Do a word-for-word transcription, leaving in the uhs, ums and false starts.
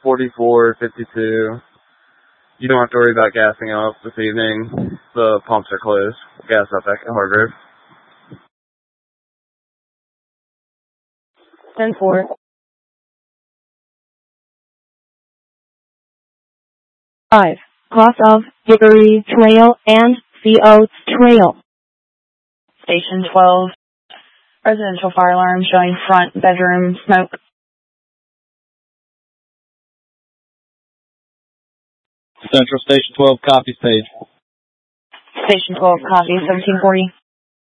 forty-four fifty-two. You don't have to worry about gassing off this evening. The pumps are closed. Gas up back at Hargrove. ten four. five. Cross of Hickory Trail and C Oats Trail. Station twelve. Residential fire alarm showing front bedroom smoke. Central Station twelve, copy stage. Station twelve, copy, seventeen forty.